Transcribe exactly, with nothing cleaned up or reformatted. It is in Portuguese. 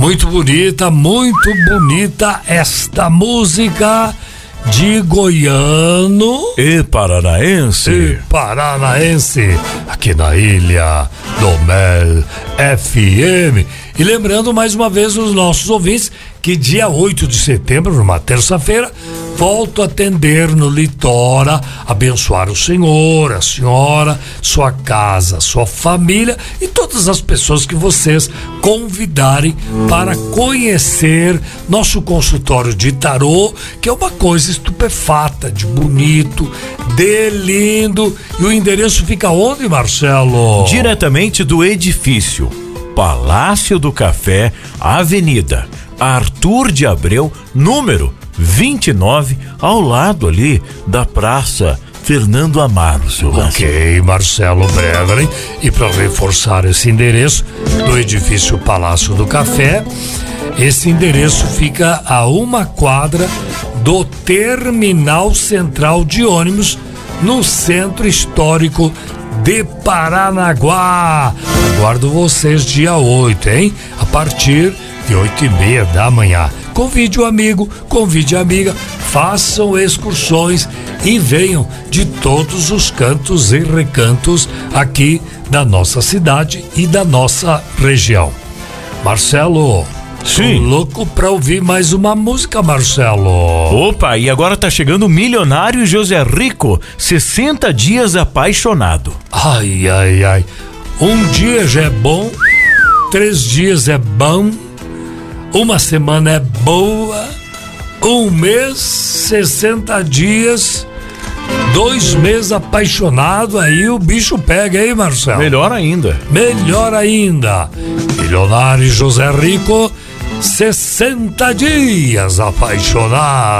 Muito bonita, muito bonita esta música de goiano e paranaense. E paranaense, aqui na Ilha do Mel F M. E lembrando mais uma vez os nossos ouvintes que dia oito de setembro, numa terça-feira, volto a atender no Litora, abençoar o senhor, a senhora, sua casa, sua família e todas as pessoas que vocês convidarem para conhecer nosso consultório de tarô, que é uma coisa estupefata, de bonito, de lindo. E o endereço fica onde, Marcelo? Diretamente do edifício Palácio do Café, Avenida Arthur de Abreu, número vinte e nove, ao lado ali da Praça Fernando Amaro, seu Ok, Marcelo Brever, e para reforçar esse endereço do edifício Palácio do Café, esse endereço fica a uma quadra do Terminal Central de Ônibus, no Centro Histórico de Paranaguá. Aguardo vocês dia oito, hein? A partir de oito e meia da manhã. Convide o amigo, convide a amiga, façam excursões e venham de todos os cantos e recantos aqui da nossa cidade e da nossa região. Marcelo, sim, tô louco pra ouvir mais uma música, Marcelo. Opa, e agora tá chegando o Milionário José Rico, sessenta dias apaixonado. Ai, ai, ai. Um dia já é bom, três dias é bom, uma semana é boa, um mês, sessenta dias, dois meses apaixonado, aí o bicho pega, hein, Marcelo? Melhor ainda. Melhor ainda. Milionário José Rico, sessenta dias apaixonado.